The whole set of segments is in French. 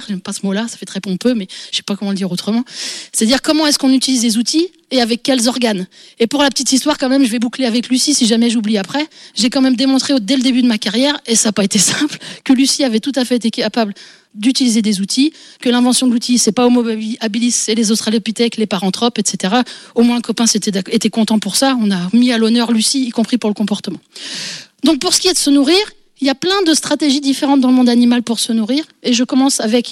j'aime pas ce mot-là, ça fait très pompeux, mais je sais pas comment le dire autrement. C'est-à-dire comment est-ce qu'on utilise des outils et avec quels organes. Et pour la petite histoire, quand même, je vais boucler avec Lucie, si jamais j'oublie après. J'ai quand même démontré dès le début de ma carrière, et ça n'a pas été simple, que Lucie avait tout à fait été capable d'utiliser des outils, que l'invention de l'outil, c'est pas Homo habilis, c'est les australopithèques, les paranthropes, etc. Au moins, le copain était content pour ça. On a mis à l'honneur Lucie, y compris pour le comportement. Donc, pour ce qui est de se nourrir, il y a plein de stratégies différentes dans le monde animal pour se nourrir. Et je commence avec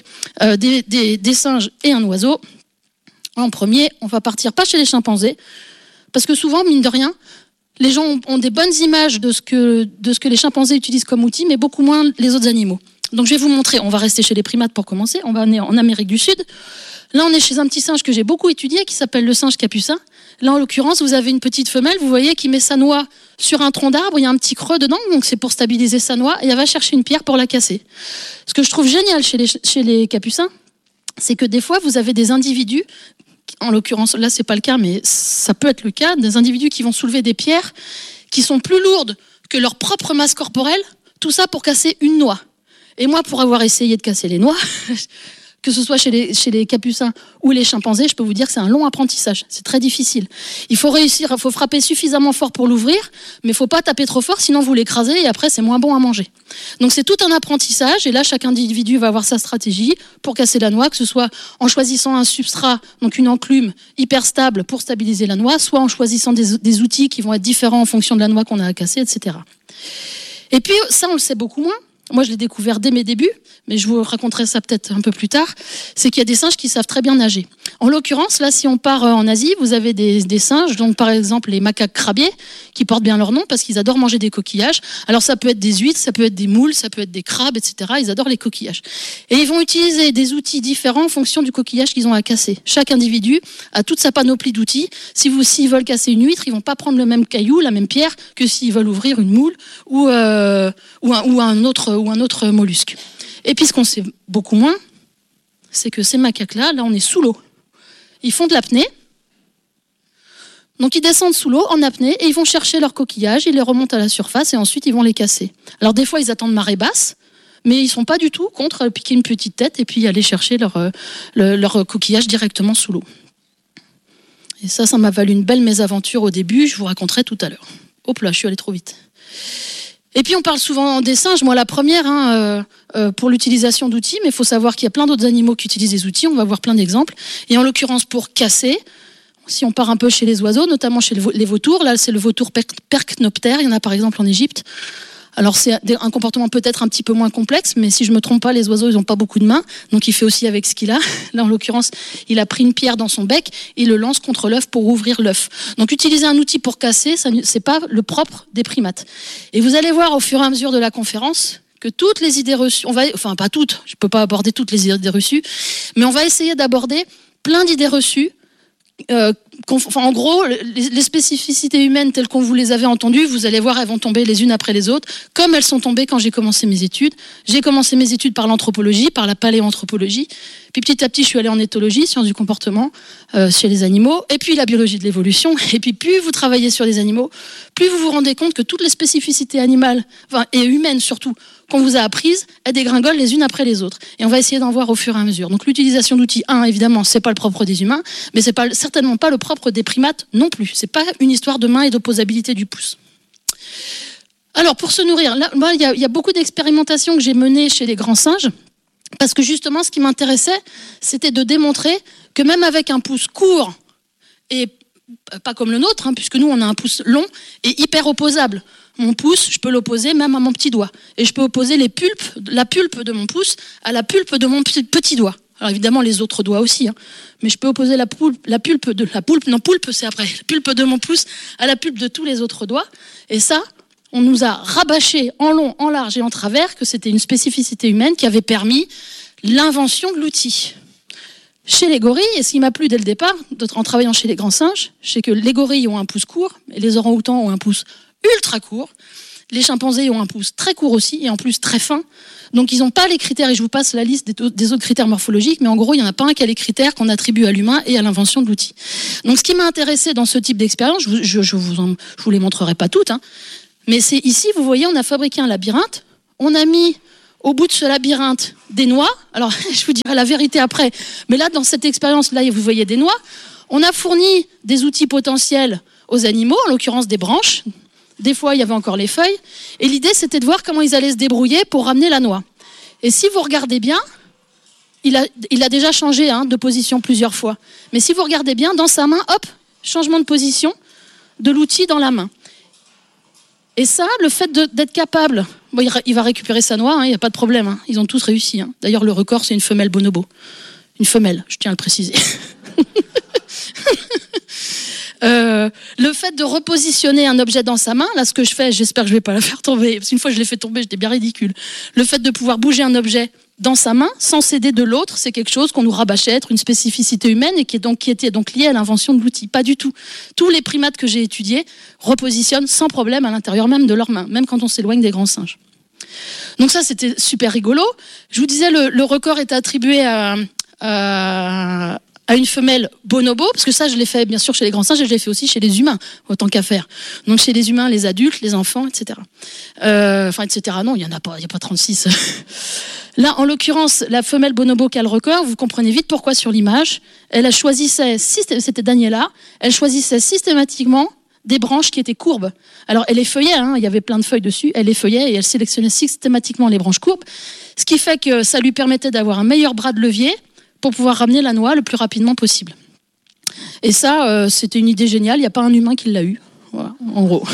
des singes et un oiseau. En premier, on va partir pas chez les chimpanzés, parce que souvent, mine de rien, les gens ont des bonnes images de ce que les chimpanzés utilisent comme outil, mais beaucoup moins les autres animaux. Donc je vais vous montrer, on va rester chez les primates pour commencer, on va aller en Amérique du Sud. Là, on est chez un petit singe que j'ai beaucoup étudié, qui s'appelle le singe capucin. Là, en l'occurrence, vous avez une petite femelle, vous voyez, qui met sa noix sur un tronc d'arbre, il y a un petit creux dedans, donc c'est pour stabiliser sa noix, et elle va chercher une pierre pour la casser. Ce que je trouve génial chez les capucins, c'est que des fois, vous avez des individus, en l'occurrence, là, c'est pas le cas, mais ça peut être le cas, des individus qui vont soulever des pierres qui sont plus lourdes que leur propre masse corporelle, tout ça pour casser une noix. Et moi, pour avoir essayé de casser les noix, que ce soit chez les capucins ou les chimpanzés, je peux vous dire que c'est un long apprentissage. C'est très difficile. Il faut réussir, il faut frapper suffisamment fort pour l'ouvrir, mais il ne faut pas taper trop fort, sinon vous l'écrasez et après c'est moins bon à manger. Donc c'est tout un apprentissage et là, chaque individu va avoir sa stratégie pour casser la noix, que ce soit en choisissant un substrat, donc une enclume hyper stable pour stabiliser la noix, soit en choisissant des outils qui vont être différents en fonction de la noix qu'on a à casser, etc. Et puis ça, on le sait beaucoup moins. Moi, je l'ai découvert dès mes débuts, mais je vous raconterai ça peut-être un peu plus tard, c'est qu'il y a des singes qui savent très bien nager. En l'occurrence, là, si on part en Asie, vous avez des singes, donc par exemple les macaques crabiers, qui portent bien leur nom parce qu'ils adorent manger des coquillages. Alors ça peut être des huîtres, ça peut être des moules, ça peut être des crabes, etc. Ils adorent les coquillages. Et ils vont utiliser des outils différents en fonction du coquillage qu'ils ont à casser. Chaque individu a toute sa panoplie d'outils. S'ils veulent casser une huître, ils vont pas prendre le même caillou, la même pierre, que s'ils veulent ouvrir une moule ou un autre mollusque. Et puis ce qu'on sait beaucoup moins, c'est que ces macaques-là, là on est sous l'eau. Ils font de l'apnée. Donc ils descendent sous l'eau en apnée et ils vont chercher leurs coquillages, ils les remontent à la surface et ensuite ils vont les casser. Alors des fois ils attendent marée basse, mais ils ne sont pas du tout contre piquer une petite tête et puis aller chercher leur coquillage directement sous l'eau. Et ça m'a valu une belle mésaventure au début, je vous raconterai tout à l'heure. Hop là, je suis allée trop vite. Et puis on parle souvent des singes, moi la première, pour l'utilisation d'outils, mais il faut savoir qu'il y a plein d'autres animaux qui utilisent des outils, on va voir plein d'exemples. Et en l'occurrence pour casser, si on part un peu chez les oiseaux, notamment chez les vautours, là c'est le vautour percnoptère, il y en a par exemple en Égypte. Alors c'est un comportement peut-être un petit peu moins complexe, mais si je me trompe pas, les oiseaux ils n'ont pas beaucoup de mains, donc il fait aussi avec ce qu'il a. Là en l'occurrence, il a pris une pierre dans son bec et il le lance contre l'œuf pour ouvrir l'œuf. Donc utiliser un outil pour casser, c'est pas le propre des primates. Et vous allez voir au fur et à mesure de la conférence que toutes les idées reçues, enfin pas toutes, je peux pas aborder toutes les idées reçues, mais on va essayer d'aborder plein d'idées reçues. En gros, les spécificités humaines telles qu'on vous les avait entendues, vous allez voir, elles vont tomber les unes après les autres, comme elles sont tombées quand j'ai commencé mes études. J'ai commencé mes études par l'anthropologie, par la paléoanthropologie, puis petit à petit, je suis allée en éthologie, sciences du comportement, chez les animaux, et puis la biologie de l'évolution. Et puis plus vous travaillez sur les animaux, plus vous vous rendez compte que toutes les spécificités animales, et humaines surtout, qu'on vous a apprises, elles dégringolent les unes après les autres. Et on va essayer d'en voir au fur et à mesure. Donc l'utilisation d'outils, évidemment, c'est pas le propre des humains, mais c'est certainement pas le propre des primates non plus. C'est pas une histoire de main et d'opposabilité du pouce. Alors pour se nourrir, là, il y a beaucoup d'expérimentations que j'ai menées chez les grands singes, parce que justement, ce qui m'intéressait, c'était de démontrer que même avec un pouce court et pas comme le nôtre, puisque nous on a un pouce long et hyper opposable. Mon pouce, je peux l'opposer même à mon petit doigt. Et je peux opposer la pulpe de mon pouce à la pulpe de mon petit doigt. Alors évidemment, les autres doigts aussi. Mais je peux opposer la pulpe c'est après. La pulpe de mon pouce à la pulpe de tous les autres doigts. Et ça, on nous a rabâché en long, en large et en travers que c'était une spécificité humaine qui avait permis l'invention de l'outil. Chez les gorilles, et ce qui m'a plu dès le départ, en travaillant chez les grands singes, c'est que les gorilles ont un pouce court, et les orang-outans ont un pouce ultra court. Les chimpanzés ont un pouce très court aussi, et en plus très fin. Donc ils n'ont pas les critères, et je vous passe la liste des autres critères morphologiques, mais en gros, il n'y en a pas un qui a les critères qu'on attribue à l'humain et à l'invention de l'outil. Donc ce qui m'a intéressé dans ce type d'expérience, je vous les montrerai pas toutes, mais c'est ici, vous voyez, on a fabriqué un labyrinthe, on a mis au bout de ce labyrinthe des noix. Alors, je vous dirai la vérité après, mais là, dans cette expérience-là, vous voyez des noix. On a fourni des outils potentiels aux animaux, en l'occurrence des branches. Des fois, il y avait encore les feuilles. Et l'idée, c'était de voir comment ils allaient se débrouiller pour ramener la noix. Et si vous regardez bien, il a déjà changé de position plusieurs fois. Mais si vous regardez bien, dans sa main, hop, changement de position de l'outil dans la main. Et ça, le fait d'être capable, bon, il va récupérer sa noix, il n'y a pas de problème, ils ont tous réussi. D'ailleurs, le record, c'est une femelle bonobo. Une femelle, je tiens à le préciser. Le fait de repositionner un objet dans sa main, là, ce que je fais, j'espère que je ne vais pas la faire tomber, parce qu'une fois je l'ai fait tomber, j'étais bien ridicule. Le fait de pouvoir bouger un objet dans sa main, sans s'aider de l'autre, c'est quelque chose qu'on nous rabâchait être une spécificité humaine et qui était donc liée à l'invention de l'outil. Pas du tout. Tous les primates que j'ai étudiés repositionnent sans problème à l'intérieur même de leurs mains, même quand on s'éloigne des grands singes. Donc ça, c'était super rigolo. Je vous disais, le record est attribué à une femelle bonobo, parce que ça, je l'ai fait bien sûr chez les grands singes et je l'ai fait aussi chez les humains, autant qu'à faire. Donc chez les humains, les adultes, les enfants, etc. Etc. Non, il n'y a pas 36. Là, en l'occurrence, la femelle bonobo qui a le record, vous comprenez vite pourquoi sur l'image, c'était Daniela, elle choisissait systématiquement des branches qui étaient courbes. Alors, elle effeuillait, il y avait plein de feuilles dessus, elle effeuillait et elle sélectionnait systématiquement les branches courbes, ce qui fait que ça lui permettait d'avoir un meilleur bras de levier pour pouvoir ramener la noix le plus rapidement possible. Et ça, c'était une idée géniale, il n'y a pas un humain qui l'a eu, voilà, en gros.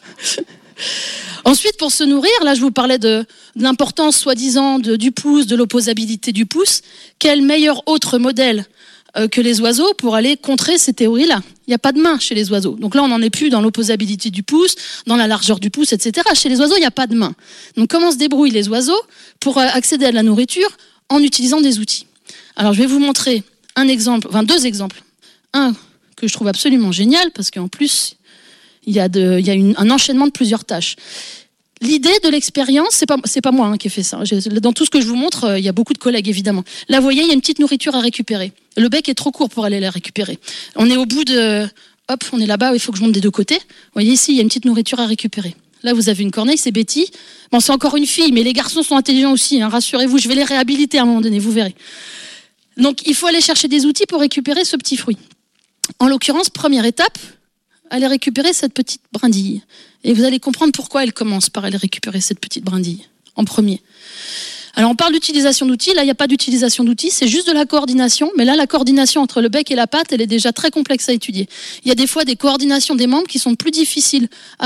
Ensuite, pour se nourrir, là je vous parlais de l'importance soi-disant du pouce, de l'opposabilité du pouce. Quel meilleur autre modèle que les oiseaux pour aller contrer ces théories-là? Il n'y a pas de main chez les oiseaux. Donc là, on n'en est plus dans l'opposabilité du pouce, dans la largeur du pouce, etc. Chez les oiseaux, il n'y a pas de main. Donc comment se débrouillent les oiseaux pour accéder à la nourriture en utilisant des outils? Alors je vais vous montrer deux exemples. Un que je trouve absolument génial, parce qu'en plus, il y a un enchaînement de plusieurs tâches. L'idée de l'expérience, c'est pas moi qui ai fait ça. Dans tout ce que je vous montre, il y a beaucoup de collègues, évidemment. Là, vous voyez, il y a une petite nourriture à récupérer. Le bec est trop court pour aller la récupérer. On est au bout de... Hop, on est là-bas, il faut que je monte des deux côtés. Vous voyez ici, il y a une petite nourriture à récupérer. Là, vous avez une corneille, c'est Betty. Bon, c'est encore une fille, mais les garçons sont intelligents aussi, rassurez-vous, je vais les réhabiliter à un moment donné, vous verrez. Donc, il faut aller chercher des outils pour récupérer ce petit fruit. En l'occurrence, première étape, aller récupérer cette petite brindille. Et vous allez comprendre pourquoi elle commence par aller récupérer cette petite brindille, en premier. Alors, on parle d'utilisation d'outils. Là, il n'y a pas d'utilisation d'outils, c'est juste de la coordination. Mais là, la coordination entre le bec et la patte, elle est déjà très complexe à étudier. Il y a des fois des coordinations des membres qui sont plus difficiles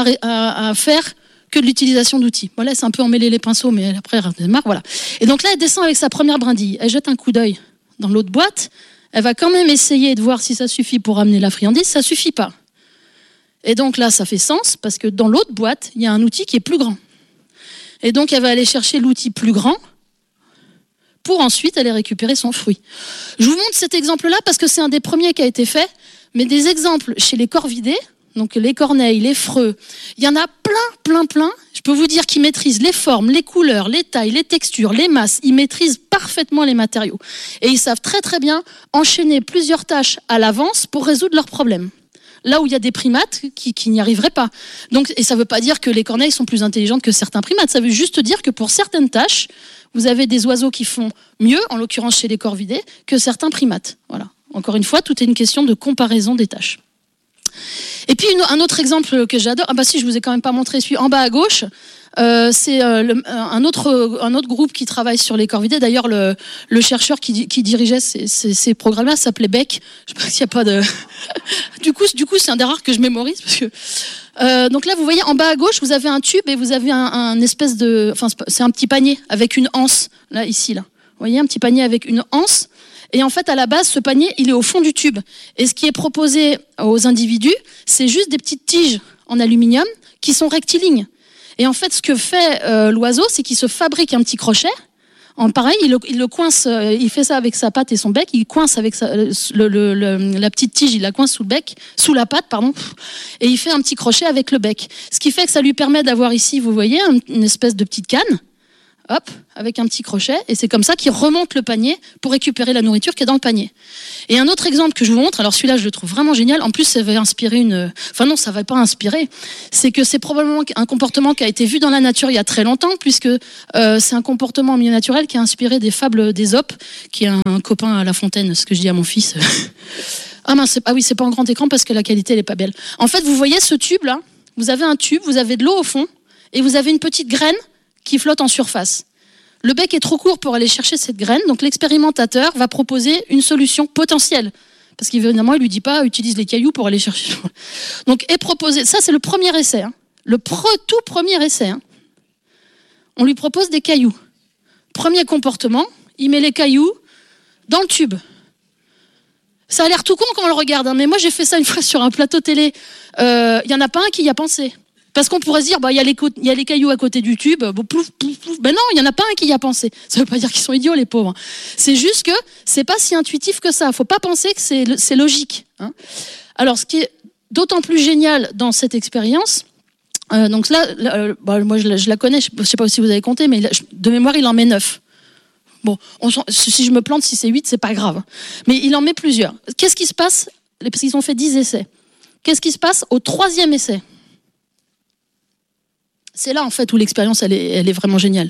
à faire que de l'utilisation d'outils. Voilà, c'est un peu emmêler les pinceaux, mais après, elle démarre, voilà. Et donc là, elle descend avec sa première brindille. Elle jette un coup d'œil dans l'autre boîte. Elle va quand même essayer de voir si ça suffit pour ramener la friandise. Ça suffit pas. Et donc là, ça fait sens, parce que dans l'autre boîte, il y a un outil qui est plus grand. Et donc, elle va aller chercher l'outil plus grand pour ensuite aller récupérer son fruit. Je vous montre cet exemple-là parce que c'est un des premiers qui a été fait, mais des exemples chez les corvidés, donc les corneilles, les freux, il y en a plein. Je peux vous dire qu'ils maîtrisent les formes, les couleurs, les tailles, les textures, les masses. Ils maîtrisent parfaitement les matériaux. Et ils savent très très bien enchaîner plusieurs tâches à l'avance pour résoudre leurs problèmes. Là où il y a des primates qui n'y arriveraient pas. Donc, et ça ne veut pas dire que les corneilles sont plus intelligentes que certains primates. Ça veut juste dire que pour certaines tâches, vous avez des oiseaux qui font mieux, en l'occurrence chez les corvidés, que certains primates. Voilà. Encore une fois, tout est une question de comparaison des tâches. Et puis un autre exemple que j'adore, si je vous ai quand même pas montré celui en bas à gauche, c'est un autre groupe qui travaille sur les corvidés. D'ailleurs, le chercheur qui dirigeait ces programmes-là s'appelait Beck. Je pense qu'il n'y a pas de... Du coup, c'est un des rares que je mémorise parce que. Donc là, vous voyez en bas à gauche, vous avez un tube et vous avez un espèce de, c'est un petit panier avec une anse là, ici là. Vous voyez un petit panier avec une anse. Et en fait, à la base, ce panier, il est au fond du tube. Et ce qui est proposé aux individus, c'est juste des petites tiges en aluminium qui sont rectilignes. Et en fait, ce que fait l'oiseau, c'est qu'il se fabrique un petit crochet. Pareil, il le coince, il fait ça avec sa patte et son bec. Il coince avec la petite tige, il la coince sous la patte, pardon. Et il fait un petit crochet avec le bec. Ce qui fait que ça lui permet d'avoir ici, vous voyez, une espèce de petite canne. hop, avec un petit crochet, et c'est comme ça qu'ils remontent le panier pour récupérer la nourriture qui est dans le panier. Et un autre exemple que je vous montre, alors celui-là je le trouve vraiment génial, en plus ça va inspirer enfin non, ça va pas inspirer, c'est que c'est probablement un comportement qui a été vu dans la nature il y a très longtemps, puisque c'est un comportement en milieu naturel qui a inspiré des fables d'Ésope, qui est un copain à La Fontaine, ce que je dis à mon fils. Ah oui, c'est pas en grand écran parce que la qualité elle est pas belle. En fait, vous voyez ce tube là, vous avez un tube, vous avez de l'eau au fond, et vous avez une petite graine qui flotte en surface. Le bec est trop court pour aller chercher cette graine, donc l'expérimentateur va proposer une solution potentielle. Parce qu'évidemment, il lui dit pas, utilise les cailloux pour aller chercher. Donc, est proposé, ça c'est le premier essai, hein. Tout premier essai. Hein. On lui propose des cailloux. Premier comportement, il met les cailloux dans le tube. Ça a l'air tout con quand on le regarde, hein, mais moi j'ai fait ça une fois sur un plateau télé. Il y en a pas un qui y a pensé. Parce qu'on pourrait se dire, il y a les cailloux à côté du tube, plouf, plouf, plouf. Ben non, il n'y en a pas un qui y a pensé. Ça ne veut pas dire qu'ils sont idiots, les pauvres. C'est juste que c'est pas si intuitif que ça. Il ne faut pas penser que c'est logique. Hein. Alors, ce qui est d'autant plus génial dans cette expérience, donc là, moi je la connais, je ne sais pas si vous avez compté, mais de mémoire, il en met 9. Bon, si je me plante, si c'est 8, c'est pas grave. Mais il en met plusieurs. Qu'est-ce qui se passe? Parce qu'ils ont fait 10 essais. Qu'est-ce qui se passe au 3e essai? C'est là, en fait, où l'expérience, elle est vraiment géniale.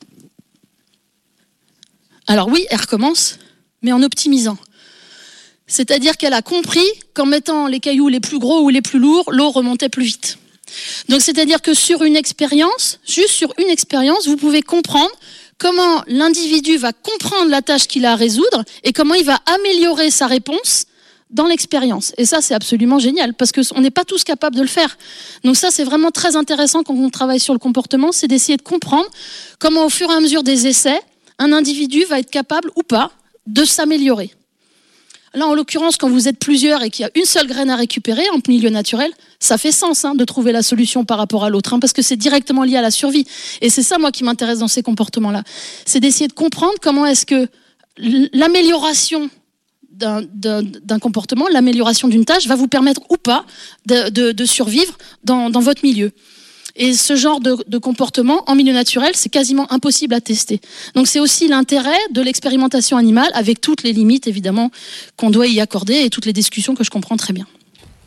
Alors oui, elle recommence, mais en optimisant. C'est-à-dire qu'elle a compris qu'en mettant les cailloux les plus gros ou les plus lourds, l'eau remontait plus vite. Donc, c'est-à-dire que sur une expérience, juste sur une expérience, vous pouvez comprendre comment l'individu va comprendre la tâche qu'il a à résoudre et comment il va améliorer sa réponse dans l'expérience. Et ça, c'est absolument génial, parce qu'on n'est pas tous capables de le faire. Donc ça, c'est vraiment très intéressant quand on travaille sur le comportement, c'est d'essayer de comprendre comment, au fur et à mesure des essais, un individu va être capable ou pas de s'améliorer. Là, en l'occurrence, quand vous êtes plusieurs et qu'il y a une seule graine à récupérer en milieu naturel, ça fait sens de trouver la solution par rapport à l'autre, parce que c'est directement lié à la survie. Et c'est ça, moi, qui m'intéresse dans ces comportements-là. C'est d'essayer de comprendre comment est-ce que l'amélioration d'un comportement, l'amélioration d'une tâche va vous permettre ou pas de survivre dans votre milieu. Et ce genre de comportement en milieu naturel, c'est quasiment impossible à tester. Donc c'est aussi l'intérêt de l'expérimentation animale, avec toutes les limites évidemment qu'on doit y accorder et toutes les discussions que je comprends très bien.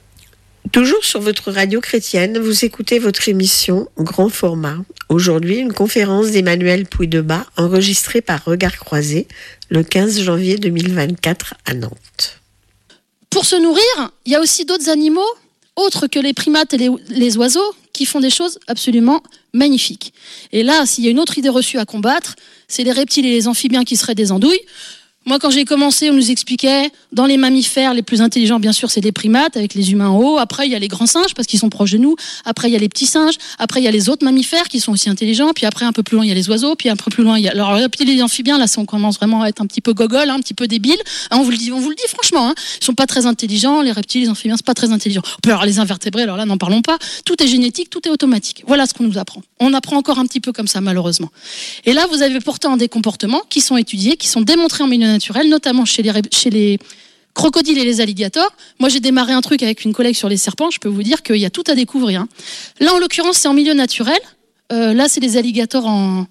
Toujours sur votre radio chrétienne, vous écoutez votre émission Grand Format. Aujourd'hui, une conférence d'Emmanuel Pouydeba enregistrée par Regard Croisé le 15 janvier 2024 à Nantes. Pour se nourrir, il y a aussi d'autres animaux, autres que les primates et les oiseaux, qui font des choses absolument magnifiques. Et là, s'il y a une autre idée reçue à combattre, c'est les reptiles et les amphibiens qui seraient des andouilles. Moi, quand j'ai commencé, on nous expliquait, dans les mammifères, les plus intelligents, bien sûr, c'est les primates, avec les humains en haut. Après, il y a les grands singes, parce qu'ils sont proches de nous. Après, il y a les petits singes. Après, il y a les autres mammifères, qui sont aussi intelligents. Puis après, un peu plus loin, il y a les oiseaux. Puis un peu plus loin, il y a... Alors, les amphibiens, là, on commence vraiment à être un petit peu gogol, un petit peu débile. On vous le dit franchement. Ils sont pas très intelligents. Les reptiles, les amphibiens, c'est pas très intelligent. On peut avoir les invertébrés, alors là, n'en parlons pas. Tout est génétique, tout est automatique. Voilà ce qu'on nous apprend. On apprend encore un petit peu comme ça, malheureusement. Et là, vous avez pourtant des comportements qui sont étudiés, qui sont démontrés en milieu naturel, notamment chez les crocodiles et les alligators. Moi, j'ai démarré un truc avec une collègue sur les serpents. Je peux vous dire qu'il y a tout à découvrir. Là, en l'occurrence, c'est en milieu naturel. Là, c'est les alligators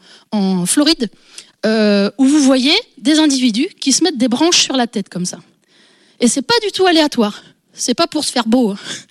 en Floride, où vous voyez des individus qui se mettent des branches sur la tête comme ça. Et c'est pas du tout aléatoire. C'est pas pour se faire beau.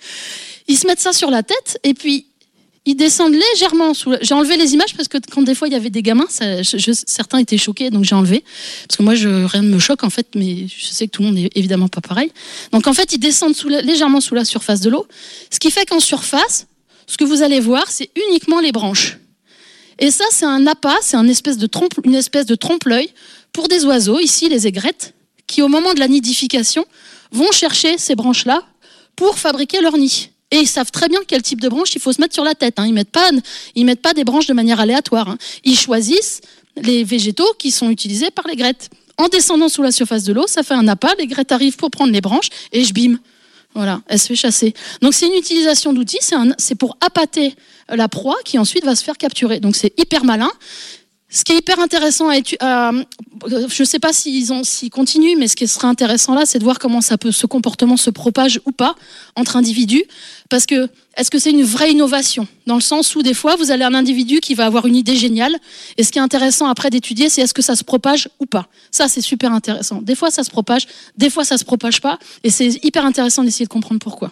Ils se mettent ça sur la tête et puis ils descendent légèrement sous. J'ai enlevé les images parce que quand des fois il y avait des gamins, certains étaient choqués, donc j'ai enlevé. Parce que moi, rien ne me choque en fait, mais je sais que tout le monde n'est évidemment pas pareil. Donc en fait, ils descendent légèrement sous la surface de l'eau, ce qui fait qu'en surface, ce que vous allez voir, c'est uniquement les branches. Et ça, c'est un appât, c'est une espèce de trompe-l'œil pour des oiseaux, ici les aigrettes, qui au moment de la nidification vont chercher ces branches-là pour fabriquer leur nid. Et ils savent très bien quel type de branche il faut se mettre sur la tête. Ils mettent pas des branches de manière aléatoire. Ils choisissent les végétaux qui sont utilisés par l'aigrettes. En descendant sous la surface de l'eau, ça fait un appât, l'aigret arrive pour prendre les branches et bim. Voilà, elle se fait chasser. Donc c'est une utilisation d'outils, c'est pour appâter la proie qui ensuite va se faire capturer. Donc c'est hyper malin. Ce qui est hyper intéressant, je ne sais pas s'ils continuent, mais ce qui serait intéressant là, c'est de voir comment ce comportement se propage ou pas entre individus. Parce que, est-ce que c'est une vraie innovation ? Dans le sens où des fois, vous avez un individu qui va avoir une idée géniale, et ce qui est intéressant après d'étudier, c'est est-ce que ça se propage ou pas. Ça, c'est super intéressant. Des fois, ça se propage, des fois, ça se propage pas, et c'est hyper intéressant d'essayer de comprendre pourquoi.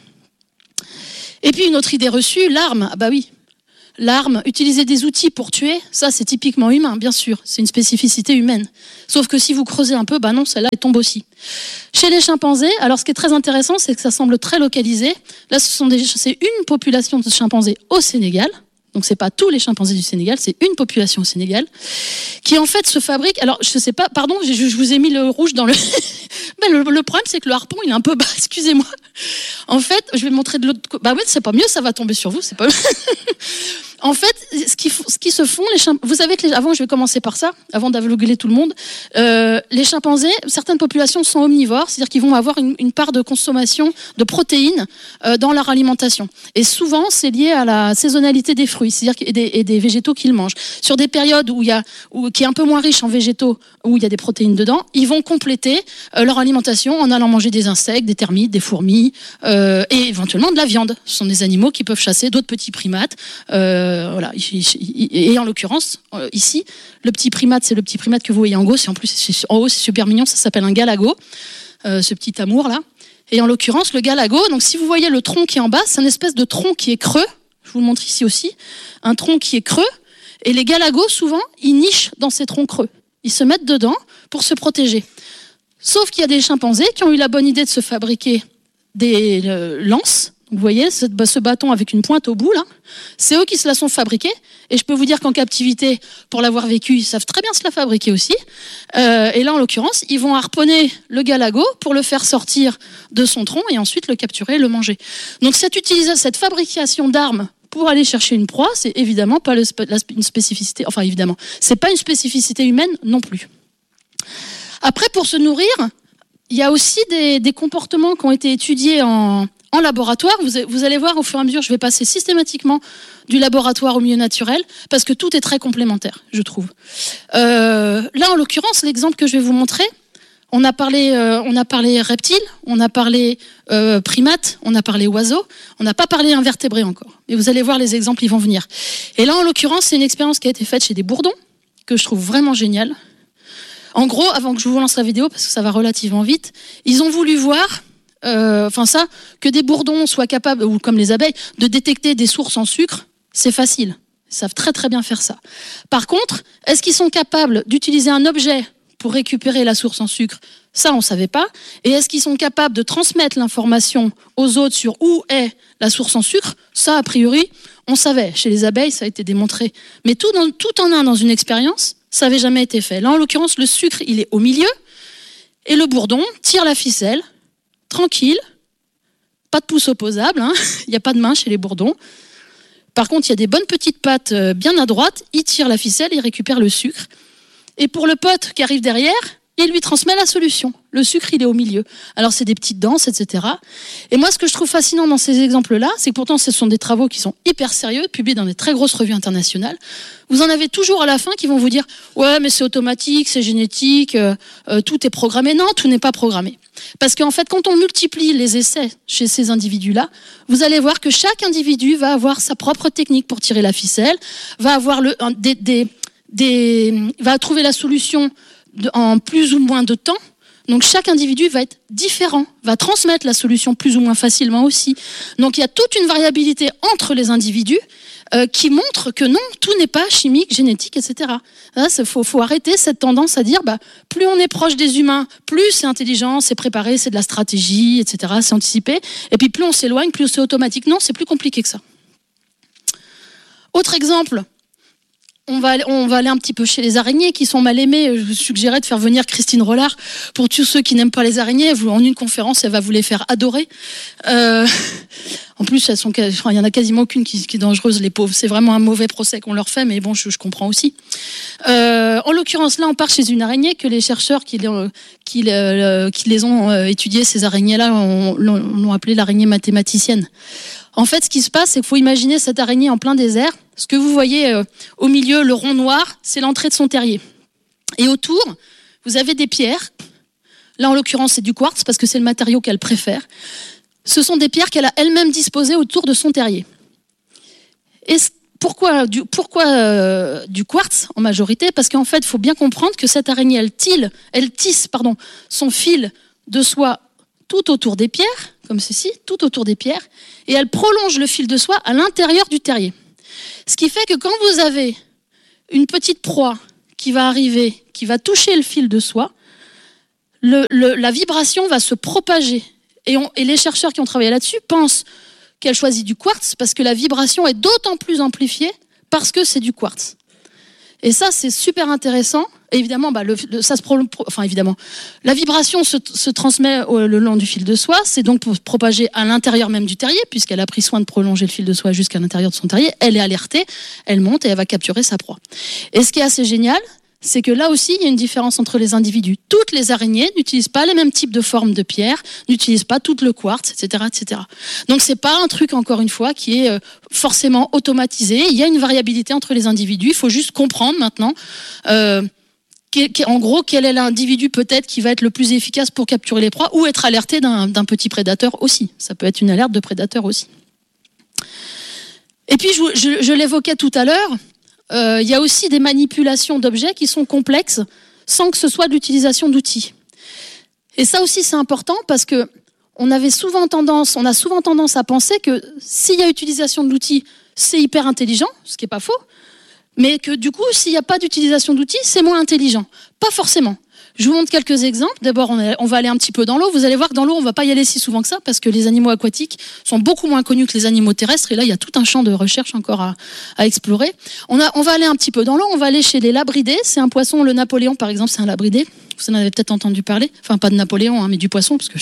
Et puis, une autre idée reçue, l'arme. Ah bah oui. L'arme, utiliser des outils pour tuer, ça c'est typiquement humain, bien sûr, c'est une spécificité humaine. Sauf que si vous creusez un peu, bah non, celle-là elle tombe aussi. Chez les chimpanzés, alors ce qui est très intéressant, c'est que ça semble très localisé. Là, c'est une population de chimpanzés au Sénégal. Donc c'est pas tous les chimpanzés du Sénégal, c'est une population au Sénégal qui en fait se fabrique. Alors je sais pas, pardon, je vous ai mis le rouge dans le. Mais le problème c'est que le harpon il est un peu bas. Excusez-moi. En fait, je vais montrer de l'autre côté. Bah oui, c'est pas mieux, ça va tomber sur vous, c'est pas. En fait, ce qui se font, vous savez que avant, je vais commencer par ça, avant d'aveugler tout le monde. Les chimpanzés, certaines populations sont omnivores, c'est-à-dire qu'ils vont avoir une part de consommation de protéines dans leur alimentation. Et souvent, c'est lié à la saisonnalité des fruits, c'est-à-dire et des végétaux qu'ils mangent. Sur des périodes qui est un peu moins riche en végétaux, où il y a des protéines dedans, ils vont compléter leur alimentation en allant manger des insectes, des termites, des fourmis et éventuellement de la viande. Ce sont des animaux qui peuvent chasser d'autres petits primates. Voilà. Et en l'occurrence, ici, le petit primate, c'est le petit primate que vous voyez en haut. En haut, c'est super mignon, ça s'appelle un galago, ce petit amour là. Et en l'occurrence, le galago, donc si vous voyez le tronc qui est en bas, c'est une espèce de tronc qui est creux. Je vous le montre ici aussi. Un tronc qui est creux. Et les galagos, souvent, ils nichent dans ces troncs creux. Ils se mettent dedans pour se protéger. Sauf qu'il y a des chimpanzés qui ont eu la bonne idée de se fabriquer des lances. Vous voyez, ce bâton avec une pointe au bout, là, c'est eux qui se la sont fabriqués. Et je peux vous dire qu'en captivité, pour l'avoir vécu, ils savent très bien se la fabriquer aussi. Et là, en l'occurrence, ils vont harponner le galago pour le faire sortir de son tronc et ensuite le capturer et le manger. Donc cette fabrication d'armes pour aller chercher une proie, c'est évidemment pas une spécificité. Enfin, évidemment, c'est pas une spécificité humaine non plus. Après, pour se nourrir, il y a aussi des comportements qui ont été étudiés en laboratoire. Vous allez voir au fur et à mesure, je vais passer systématiquement du laboratoire au milieu naturel parce que tout est très complémentaire, je trouve. Là, en l'occurrence, l'exemple que je vais vous montrer, on a parlé reptiles, on a parlé primates, on a parlé oiseaux, on n'a pas parlé invertébrés encore. Et vous allez voir, les exemples, ils vont venir. Et là, en l'occurrence, c'est une expérience qui a été faite chez des bourdons que je trouve vraiment géniale. En gros, avant que je vous lance la vidéo, parce que ça va relativement vite, ils ont voulu voir que des bourdons soient capables, ou comme les abeilles, de détecter des sources en sucre, c'est facile. Ils savent très très bien faire ça. Par contre, est-ce qu'ils sont capables d'utiliser un objet pour récupérer la source en sucre ? Ça, on ne savait pas. Et est-ce qu'ils sont capables de transmettre l'information aux autres sur où est la source en sucre ? Ça, a priori, on savait. Chez les abeilles, ça a été démontré. Mais tout en un dans une expérience, ça n'avait jamais été fait. Là, en l'occurrence, le sucre, il est au milieu, et le bourdon tire la ficelle, tranquille, pas de pouce opposable, hein. Il n'y a pas de main chez les bourdons. Par contre, il y a des bonnes petites pattes bien à droite, il tire la ficelle, il récupère le sucre. Et pour le pote qui arrive derrière, il lui transmet la solution. Le sucre, il est au milieu. Alors, c'est des petites danses, etc. Et moi, ce que je trouve fascinant dans ces exemples-là, c'est que pourtant, ce sont des travaux qui sont hyper sérieux, publiés dans des très grosses revues internationales. Vous en avez toujours à la fin qui vont vous dire « Ouais, mais c'est automatique, c'est génétique, tout est programmé. » Non, tout n'est pas programmé. Parce qu'en fait, quand on multiplie les essais chez ces individus-là, vous allez voir que chaque individu va avoir sa propre technique pour tirer la ficelle, va avoir va trouver la solution en plus ou moins de temps. Donc chaque individu va être différent, va transmettre la solution plus ou moins facilement aussi. Donc il y a toute une variabilité entre les individus qui montre que non, tout n'est pas chimique, génétique, etc. Il faut arrêter cette tendance à dire plus on est proche des humains, plus c'est intelligent, c'est préparé, c'est de la stratégie, etc. C'est anticipé. Et puis plus on s'éloigne, plus c'est automatique. Non, c'est plus compliqué que ça. Autre exemple. On va aller un petit peu chez les araignées qui sont mal aimées. Je vous suggérais de faire venir Christine Rollard. Pour tous ceux qui n'aiment pas les araignées, en une conférence, elle va vous les faire adorer. En plus, il y en a quasiment aucune qui est dangereuse, les pauvres. C'est vraiment un mauvais procès qu'on leur fait, mais bon, je comprends aussi. En l'occurrence, là, on part chez une araignée que les chercheurs qui les ont étudiées, ces araignées-là, l'ont appelée l'araignée mathématicienne. En fait, ce qui se passe, c'est qu'il faut imaginer cette araignée en plein désert. Ce que vous voyez au milieu, le rond noir, c'est l'entrée de son terrier. Et autour, vous avez des pierres. Là, en l'occurrence, c'est du quartz parce que c'est le matériau qu'elle préfère. Ce sont des pierres qu'elle a elle-même disposées autour de son terrier. Et pourquoi du quartz en majorité ? Parce qu'en fait, il faut bien comprendre que cette araignée, elle tisse son fil de soie tout autour des pierres, comme ceci, tout autour des pierres, et elle prolonge le fil de soie à l'intérieur du terrier. Ce qui fait que quand vous avez une petite proie qui va arriver, qui va toucher le fil de soie, la vibration va se propager. Et les chercheurs qui ont travaillé là-dessus pensent qu'elle choisit du quartz parce que la vibration est d'autant plus amplifiée parce que c'est du quartz. Et ça, c'est super intéressant. Et évidemment, la vibration se transmet le long du fil de soie. C'est donc pour se propager à l'intérieur même du terrier, puisqu'elle a pris soin de prolonger le fil de soie jusqu'à l'intérieur de son terrier. Elle est alertée, elle monte et elle va capturer sa proie. Et ce qui est assez génial, c'est que là aussi, il y a une différence entre les individus. Toutes les araignées n'utilisent pas les mêmes types de formes de pierre, n'utilisent pas tout le quartz, etc., etc. Donc, c'est pas un truc, encore une fois, qui est forcément automatisé. Il y a une variabilité entre les individus. Il faut juste comprendre maintenant, en gros, quel est l'individu peut-être qui va être le plus efficace pour capturer les proies ou être alerté d'un petit prédateur aussi. Ça peut être une alerte de prédateur aussi. Et puis, je l'évoquais tout à l'heure, il y a aussi des manipulations d'objets qui sont complexes sans que ce soit de l'utilisation d'outils. Et ça aussi, c'est important parce que on a souvent tendance à penser que s'il y a utilisation d'outils, c'est hyper intelligent, ce qui n'est pas faux, mais que du coup, s'il n'y a pas d'utilisation d'outils, c'est moins intelligent. Pas forcément. Je vous montre quelques exemples. D'abord, on va aller un petit peu dans l'eau. Vous allez voir que dans l'eau, on ne va pas y aller si souvent que ça parce que les animaux aquatiques sont beaucoup moins connus que les animaux terrestres. Et là, il y a tout un champ de recherche encore à explorer. On va aller un petit peu dans l'eau. On va aller chez les labridés. C'est un poisson. Le Napoléon, par exemple, c'est un labridé. Vous en avez peut-être entendu parler. Enfin, pas de Napoléon, mais du poisson. Parce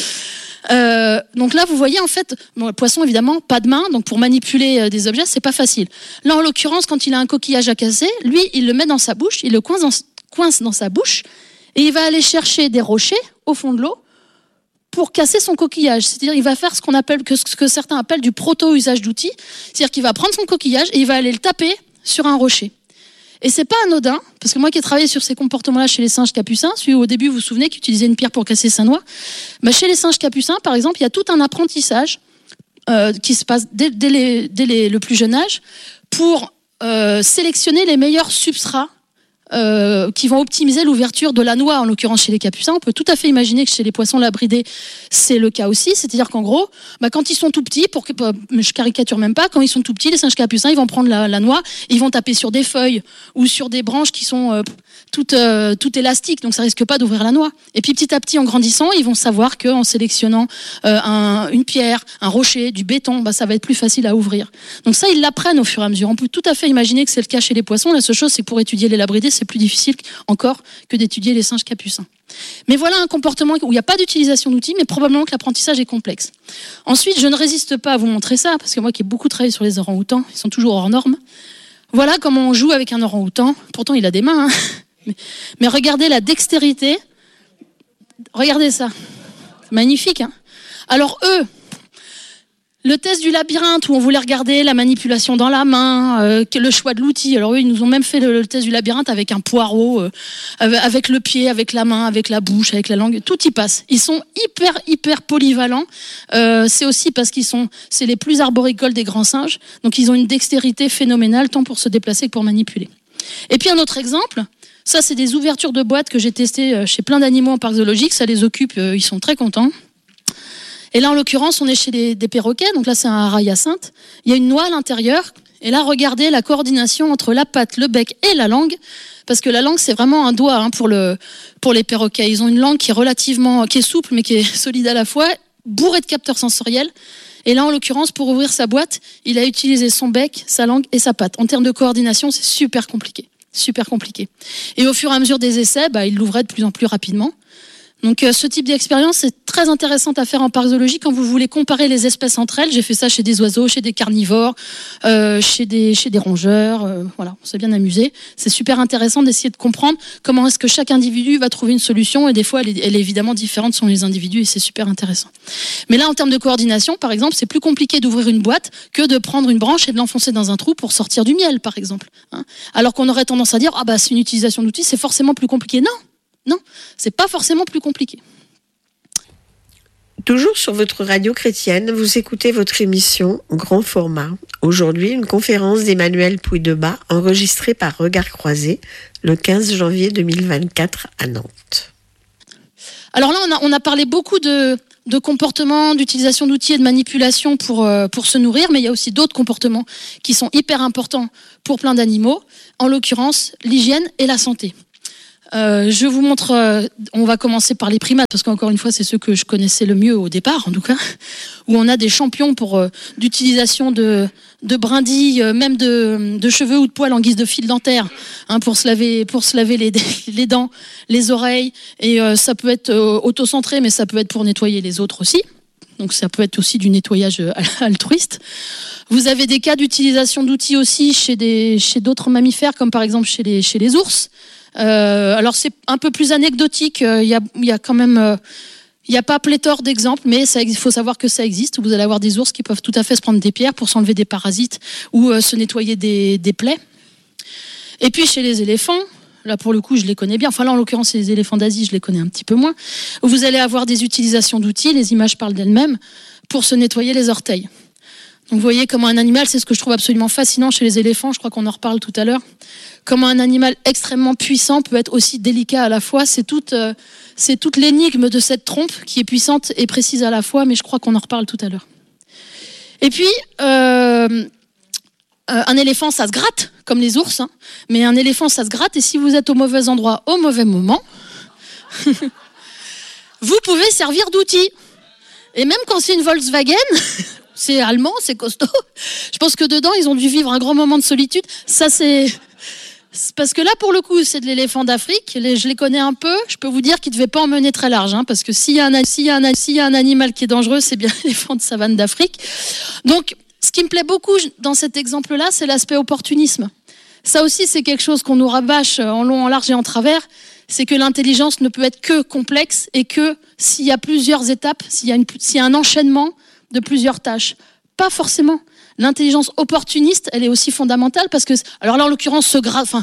que donc là, vous voyez, en fait, le poisson, évidemment, pas de main. Donc pour manipuler des objets, c'est pas facile. Là, en l'occurrence, quand il a un coquillage à casser, lui, il le met dans sa bouche. Il le coince dans sa bouche. Et il va aller chercher des rochers au fond de l'eau pour casser son coquillage. C'est-à-dire il va faire ce que certains appellent du proto-usage d'outils. C'est-à-dire qu'il va prendre son coquillage et il va aller le taper sur un rocher. Et c'est pas anodin, parce que moi qui ai travaillé sur ces comportements-là chez les singes capucins, celui au début, vous vous souvenez, qui utilisait une pierre pour casser sa noix, chez les singes capucins, par exemple, il y a tout un apprentissage qui se passe dès le plus jeune âge pour sélectionner les meilleurs substrats qui vont optimiser l'ouverture de la noix, en l'occurrence chez les capucins. On peut tout à fait imaginer que chez les poissons labridés, c'est le cas aussi. C'est-à-dire qu'en gros, quand ils sont tout petits, je caricature même pas, quand ils sont tout petits, les singes capucins, ils vont prendre la noix, ils vont taper sur des feuilles ou sur des branches qui sont toutes élastiques, donc ça risque pas d'ouvrir la noix. Et puis petit à petit, en grandissant, ils vont savoir qu'en sélectionnant une pierre, un rocher, du béton, ça va être plus facile à ouvrir. Donc ça, ils l'apprennent au fur et à mesure. On peut tout à fait imaginer que c'est le cas chez les poissons. La seule chose, c'est que pour étudier les labridés, c'est plus difficile encore que d'étudier les singes capucins. Mais voilà un comportement où il n'y a pas d'utilisation d'outils, mais probablement que l'apprentissage est complexe. Ensuite, je ne résiste pas à vous montrer ça, parce que moi qui ai beaucoup travaillé sur les orang-outans, ils sont toujours hors normes. Voilà comment on joue avec un orang-outan. Pourtant, il a des mains, mais regardez la dextérité. Regardez ça. C'est magnifique, hein. Alors eux, le test du labyrinthe où on voulait regarder la manipulation dans la main, le choix de l'outil. Alors eux, ils nous ont même fait le test du labyrinthe avec un poireau, avec le pied, avec la main, avec la bouche, avec la langue. Tout y passe. Ils sont hyper polyvalents. C'est aussi parce c'est les plus arboricoles des grands singes. Donc ils ont une dextérité phénoménale tant pour se déplacer que pour manipuler. Et puis un autre exemple. Ça, c'est des ouvertures de boîtes que j'ai testées chez plein d'animaux en parc zoologique. Ça les occupe, ils sont très contents. Et là, en l'occurrence, on est chez des perroquets. Donc là, c'est un rat hyacinthe. Il y a une noix à l'intérieur. Et là, regardez la coordination entre la patte, le bec et la langue. Parce que la langue, c'est vraiment un doigt pour les perroquets. Ils ont une langue qui est souple, mais qui est solide à la fois, bourrée de capteurs sensoriels. Et là, en l'occurrence, pour ouvrir sa boîte, il a utilisé son bec, sa langue et sa patte. En termes de coordination, c'est super compliqué. Super compliqué. Et au fur et à mesure des essais, il l'ouvrait de plus en plus rapidement. Donc ce type d'expérience est très intéressante à faire en parc zoologique quand vous voulez comparer les espèces entre elles. J'ai fait ça chez des oiseaux, chez des carnivores, chez des rongeurs. Voilà, on s'est bien amusé. C'est super intéressant d'essayer de comprendre comment est-ce que chaque individu va trouver une solution, et des fois elle est évidemment différente selon les individus, et c'est super intéressant. Mais là, en termes de coordination, par exemple, c'est plus compliqué d'ouvrir une boîte que de prendre une branche et de l'enfoncer dans un trou pour sortir du miel, par exemple. Alors qu'on aurait tendance à dire, ah bah c'est une utilisation d'outils, c'est forcément plus compliqué. Non, c'est pas forcément plus compliqué. Toujours sur votre radio chrétienne, vous écoutez votre émission Grand Format. Aujourd'hui, une conférence d'Emmanuel Puydeba enregistrée par Regard Croisé le 15 janvier 2024 à Nantes. Alors là, on a parlé beaucoup de comportements, d'utilisation d'outils et de manipulation pour se nourrir, mais il y a aussi d'autres comportements qui sont hyper importants pour plein d'animaux, en l'occurrence l'hygiène et la santé. Je vous montre, on va commencer par les primates, parce qu'encore une fois, c'est ceux que je connaissais le mieux au départ, en tout cas, où on a des champions d'utilisation de brindilles, même de cheveux ou de poils en guise de fil dentaire, pour se laver les dents, les oreilles, et ça peut être auto-centré, mais ça peut être pour nettoyer les autres aussi. Donc ça peut être aussi du nettoyage altruiste. Vous avez des cas d'utilisation d'outils aussi chez d'autres mammifères, comme par exemple chez les ours. Alors c'est un peu plus anecdotique, il y a quand même il n'y a pas pléthore d'exemples, mais il faut savoir que ça existe. Vous allez avoir des ours qui peuvent tout à fait se prendre des pierres pour s'enlever des parasites ou se nettoyer des plaies. Et puis chez les éléphants, là pour le coup je les connais bien, enfin là en l'occurrence les éléphants d'Asie je les connais un petit peu moins, vous allez avoir des utilisations d'outils, les images parlent d'elles-mêmes, pour se nettoyer les orteils. Donc vous voyez comment un animal, c'est ce que je trouve absolument fascinant chez les éléphants, je crois qu'on en reparle tout à l'heure, comment un animal extrêmement puissant peut être aussi délicat à la fois. C'est toute l'énigme de cette trompe qui est puissante et précise à la fois, mais je crois qu'on en reparle tout à l'heure. Et puis, un éléphant, ça se gratte, comme les ours, mais un éléphant, ça se gratte, et si vous êtes au mauvais endroit, au mauvais moment, vous pouvez servir d'outil. Et même quand c'est une Volkswagen... c'est allemand, c'est costaud. Je pense que dedans, ils ont dû vivre un grand moment de solitude. Ça, c'est parce que là, pour le coup, c'est de l'éléphant d'Afrique. Je les connais un peu. Je peux vous dire qu'ils ne devaient pas en mener très large, parce que s'il y a un animal qui est dangereux, c'est bien l'éléphant de savane d'Afrique. Donc, ce qui me plaît beaucoup dans cet exemple-là, c'est l'aspect opportunisme. Ça aussi, c'est quelque chose qu'on nous rabâche en long, en large et en travers. C'est que l'intelligence ne peut être que complexe et que s'il y a plusieurs étapes, s'il y a un enchaînement de plusieurs tâches. Pas forcément. L'intelligence opportuniste, elle est aussi fondamentale parce que, alors là en l'occurrence,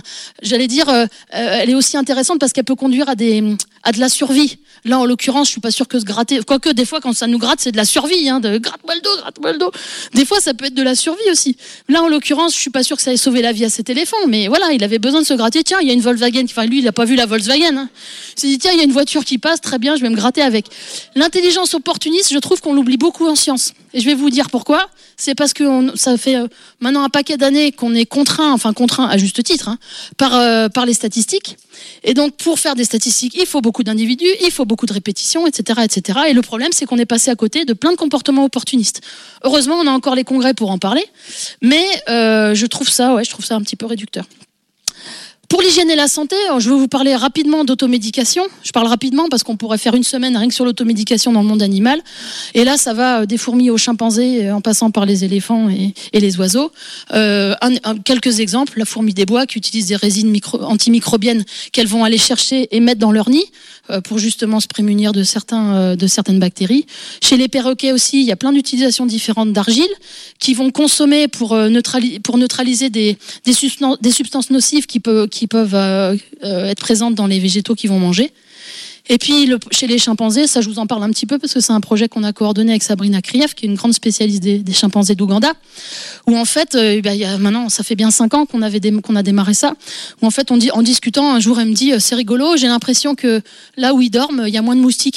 elle est aussi intéressante parce qu'elle peut conduire à de la survie. Là en l'occurrence, je suis pas sûre que se gratter, quoique des fois quand ça nous gratte, c'est de la survie, de gratte-moi le dos. Des fois ça peut être de la survie aussi. Là en l'occurrence, je suis pas sûre que ça ait sauvé la vie à cet éléphant, mais voilà, il avait besoin de se gratter. Tiens, il y a une Volkswagen, enfin lui il a pas vu la Volkswagen. Il s'est dit tiens, il y a une voiture qui passe, très bien, je vais me gratter avec. L'intelligence opportuniste, je trouve qu'on l'oublie beaucoup en science. Et je vais vous dire pourquoi. C'est parce que ça fait maintenant un paquet d'années qu'on est contraint à juste titre, par les statistiques. Et donc, pour faire des statistiques, il faut beaucoup d'individus, il faut beaucoup de répétitions, etc., etc. Et le problème, c'est qu'on est passé à côté de plein de comportements opportunistes. Heureusement, on a encore les congrès pour en parler, mais je trouve ça un petit peu réducteur. Pour l'hygiène et la santé, je vais vous parler rapidement d'automédication. Je parle rapidement parce qu'on pourrait faire une semaine rien que sur l'automédication dans le monde animal. Et là, ça va des fourmis aux chimpanzés en passant par les éléphants et les oiseaux. Quelques exemples, la fourmi des bois qui utilise des résines antimicrobiennes qu'elles vont aller chercher et mettre dans leur nid pour justement se prémunir de certaines bactéries. Chez les perroquets aussi, il y a plein d'utilisations différentes d'argile qui vont consommer pour neutraliser des substances nocives qui peuvent être présentes dans les végétaux qu'ils vont manger. Et puis chez les chimpanzés, ça je vous en parle un petit peu parce que c'est un projet qu'on a coordonné avec Sabrina Krief, qui est une grande spécialiste des chimpanzés d'Ouganda, où en fait, maintenant ça fait bien 5 ans qu'on a démarré ça, où en fait en discutant un jour elle me dit c'est rigolo, j'ai l'impression que là où ils dorment, il y a moins de moustiques.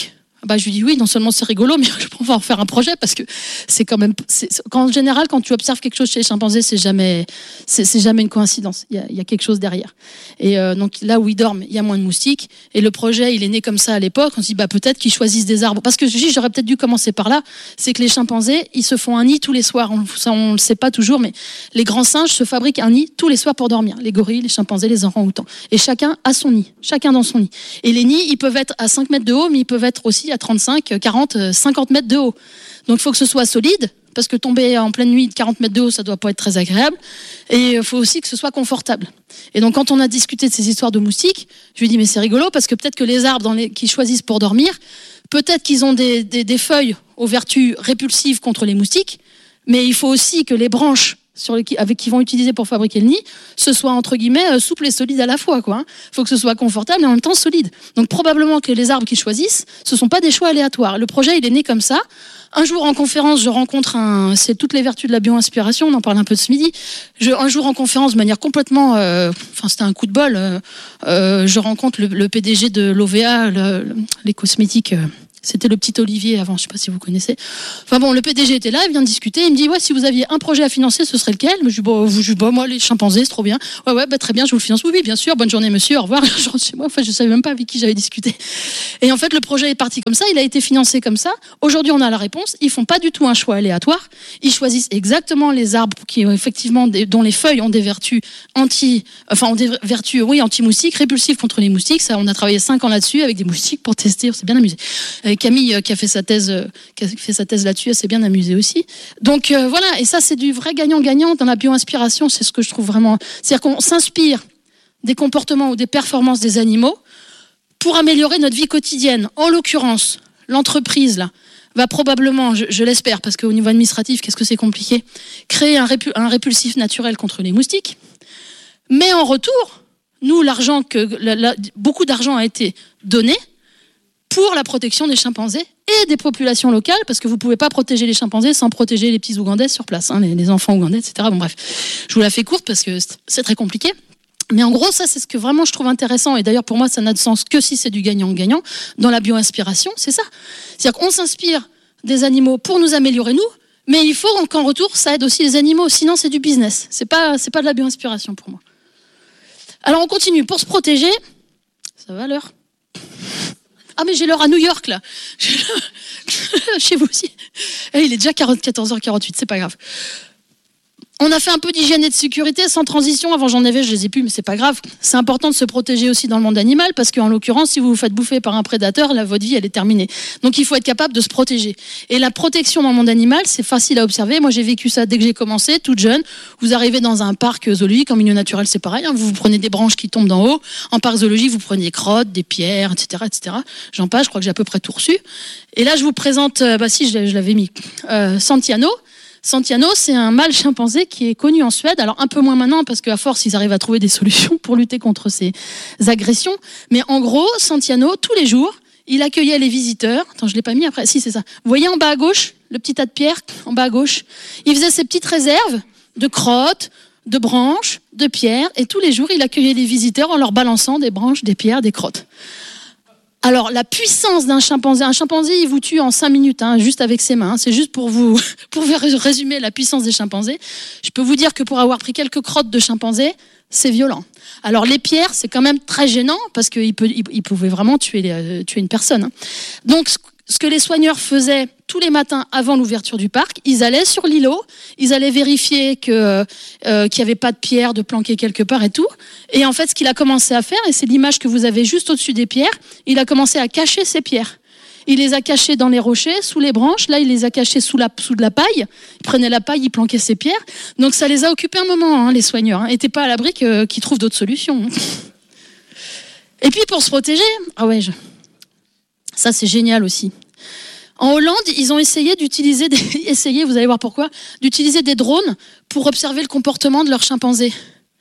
Bah, je lui dis oui, non seulement c'est rigolo, mais on va en faire un projet parce que c'est quand même. En général, quand tu observes quelque chose chez les chimpanzés, c'est jamais une coïncidence. Il y a quelque chose derrière. Et donc là où ils dorment, il y a moins de moustiques. Et le projet, il est né comme ça à l'époque. On se dit bah peut-être qu'ils choisissent des arbres. Parce que j'aurais peut-être dû commencer par là. C'est que les chimpanzés, ils se font un nid tous les soirs. On le sait pas toujours, mais les grands singes se fabriquent un nid tous les soirs pour dormir. Les gorilles, les chimpanzés, les orang-outans. Et chacun a son nid. Chacun dans son nid. Et les nids, ils peuvent être à 5 mètres de haut, mais ils peuvent être aussi à 35, 40, 50 mètres de haut. Donc il faut que ce soit solide, parce que tomber en pleine nuit de 40 mètres de haut, ça doit pas être très agréable. Et il faut aussi que ce soit confortable. Et donc quand on a discuté de ces histoires de moustiques, je lui ai dit mais c'est rigolo, parce que peut-être que les arbres qu'ils choisissent pour dormir, peut-être qu'ils ont des feuilles aux vertus répulsives contre les moustiques, mais il faut aussi que les branches qu'ils vont utiliser pour fabriquer le nid, ce soit entre guillemets souple et solide à la fois, quoi. Faut que ce soit confortable et en même temps solide. Donc probablement que les arbres qu'ils choisissent, ce sont pas des choix aléatoires. Le projet, il est né comme ça. Un jour en conférence, je rencontre c'est toutes les vertus de la bio-inspiration, on en parle un peu ce midi. Un jour en conférence, de manière complètement, c'était un coup de bol, je rencontre le PDG de l'OVA, les cosmétiques. C'était le petit Olivier avant, je sais pas si vous connaissez. Enfin bon, le PDG était là, il vient de discuter, il me dit ouais, si vous aviez un projet à financer, ce serait lequel? Je dis moi les chimpanzés, c'est trop bien. Ouais, bah très bien, je vous le finance. Oui, bien sûr, bonne journée monsieur, au revoir. Je rentre chez moi, je savais même pas avec qui j'avais discuté. Et en fait, le projet est parti comme ça, il a été financé comme ça. Aujourd'hui, on a la réponse, ils font pas du tout un choix aléatoire, ils choisissent exactement les arbres qui effectivement dont les feuilles ont des vertus anti-moustiques, répulsives contre les moustiques. Ça, on a travaillé 5 ans là-dessus avec des moustiques pour tester, on s'est bien amusé. Camille qui a fait sa thèse là-dessus, elle s'est bien amusée aussi. Donc voilà, et ça c'est du vrai gagnant-gagnant dans la bio-inspiration, c'est ce que je trouve vraiment. C'est-à-dire qu'on s'inspire des comportements ou des performances des animaux pour améliorer notre vie quotidienne. En l'occurrence, l'entreprise là va probablement, je l'espère, parce qu'au niveau administratif, qu'est-ce que c'est compliqué, créer un répulsif naturel contre les moustiques. Mais en retour, nous, beaucoup d'argent a été donné pour la protection des chimpanzés et des populations locales, parce que vous ne pouvez pas protéger les chimpanzés sans protéger les petits Ougandais sur place, les enfants ougandais, etc. Bon bref, je vous la fais courte parce que c'est très compliqué. Mais en gros, ça, c'est ce que vraiment je trouve intéressant. Et d'ailleurs, pour moi, ça n'a de sens que si c'est du gagnant-gagnant. Dans la bio-inspiration, c'est ça. C'est-à-dire qu'on s'inspire des animaux pour nous améliorer, nous, mais il faut qu'en retour, ça aide aussi les animaux. Sinon, c'est du business. C'est pas de la bio-inspiration pour moi. Alors, on continue. Pour se protéger, ça va l'heure? Ah mais j'ai l'heure à New York là. Chez vous aussi. Et il est déjà 14h48, c'est pas grave. On a fait un peu d'hygiène et de sécurité sans transition. Avant j'en avais, je les ai plus, mais c'est pas grave. C'est important de se protéger aussi dans le monde animal parce qu'en l'occurrence, si vous vous faites bouffer par un prédateur, votre vie elle est terminée. Donc il faut être capable de se protéger. Et la protection dans le monde animal, c'est facile à observer. Moi j'ai vécu ça dès que j'ai commencé, toute jeune. Vous arrivez dans un parc zoologique, en milieu naturel c'est pareil. Vous prenez des branches qui tombent d'en haut. En parc zoologique, vous prenez des crottes, des pierres, etc., etc. J'en passe. Je crois que j'ai à peu près tout reçu. Et là je vous présente, je l'avais mis, Santiano. Santiano, c'est un mâle chimpanzé qui est connu en Suède. Alors un peu moins maintenant parce qu'à force, ils arrivent à trouver des solutions pour lutter contre ces agressions. Mais en gros, Santiano, tous les jours, il accueillait les visiteurs. Attends, je l'ai pas mis après. Si, c'est ça. Vous voyez en bas à gauche, le petit tas de pierres en bas à gauche. Il faisait ses petites réserves de crottes, de branches, de pierres. Et tous les jours, il accueillait les visiteurs en leur balançant des branches, des pierres, des crottes. Alors, la puissance d'un chimpanzé. Un chimpanzé, il vous tue en 5 minutes, juste avec ses mains. C'est juste pour vous résumer la puissance des chimpanzés. Je peux vous dire que pour avoir pris quelques crottes de chimpanzés, c'est violent. Alors, les pierres, c'est quand même très gênant parce qu'il pouvait vraiment tuer une personne. Donc, ce que les soigneurs faisaient tous les matins avant l'ouverture du parc, ils allaient sur l'îlot, ils allaient vérifier qu'il n'y avait pas de pierres de planquer quelque part et tout. Et en fait, ce qu'il a commencé à faire, et c'est l'image que vous avez juste au-dessus des pierres, il a commencé à cacher ses pierres. Il les a cachées dans les rochers, sous les branches. Là, il les a cachées sous de la paille. Il prenait la paille, il planquait ses pierres. Donc, ça les a occupés un moment, les soigneurs. N'étaient pas à l'abri qu'ils trouvent d'autres solutions. Et puis, pour se protéger, ça, c'est génial aussi. En Hollande, ils ont essayé d'utiliser vous allez voir pourquoi, d'utiliser des drones pour observer le comportement de leurs chimpanzés.